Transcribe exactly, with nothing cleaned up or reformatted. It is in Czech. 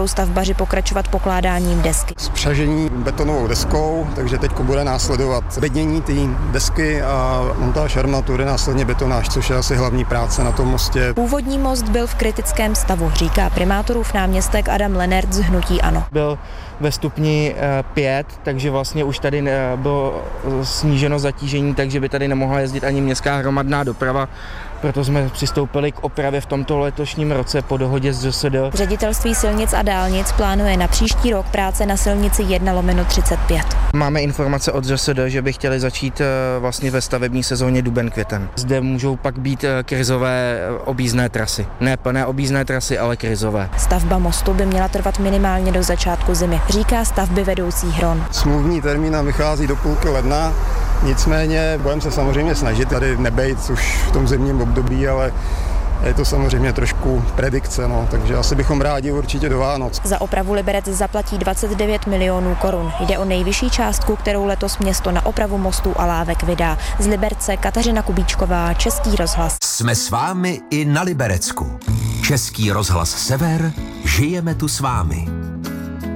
budou stavbaři pokračovat pokládáním desky. Spřažení betonovou deskou, takže teď bude následovat bednění té desky a montáž armatury, následně betonáž, což je asi hlavní práce na tom mostě. Původní most byl v kritickém stavu, říká primátorův náměstek Adam Lenert z hnutí ANO. Byl ve stupni pět, takže vlastně už tady bylo sníženo zatížení, takže by tady nemohla jezdit ani městská hromadná doprava. Proto jsme přistoupili k opravě v tomto letošním roce po dohodě s ŘSD. Ředitelství silnic a dálnic plánuje na příští rok práce na silnici jedna lomeno třicet pět. Máme informace od ŘSD, že by chtěli začít vlastně ve stavební sezóně duben květen. Zde můžou pak být krizové objízdné trasy. Ne plné objízdné trasy, ale krizové. Stavba mostu by měla trvat minimálně do začátku zimy, říká stavby vedoucí Hron. Smluvní termín nám vychází do půlky ledna. Nicméně budeme se samozřejmě snažit tady nebejt už v tom zimním období, ale je to samozřejmě trošku predikce, no, takže asi bychom rádi určitě do Vánoc. Za opravu Liberec zaplatí dvacet devět milionů korun. Jde o nejvyšší částku, kterou letos město na opravu mostů a lávek vydá. Z Liberce Kateřina Kubíčková, Český rozhlas. Jsme s vámi i na Liberecku. Český rozhlas Sever, žijeme tu s vámi.